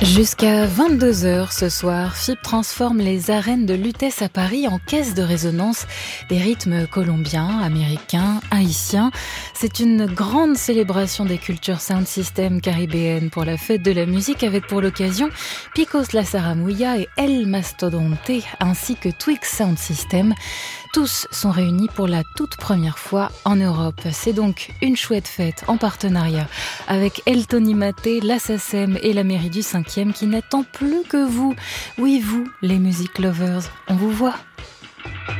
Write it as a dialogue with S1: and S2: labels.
S1: Jusqu'à 22h ce soir, FIP transforme les arènes de Lutèce à Paris en caisse de résonance des rythmes colombiens, américains, haïtiens. C'est une grande célébration des cultures sound system caribéennes pour la fête de la musique avec pour l'occasion Picos La Saramouya et El Mastodonte ainsi que Twix Sound System. Tous sont réunis pour la toute première fois en Europe. C'est donc une chouette fête en partenariat avec El Tonimate, la SACEM et la mairie du 5e qui n'attend plus que vous. Oui, vous, les music lovers, on vous voit.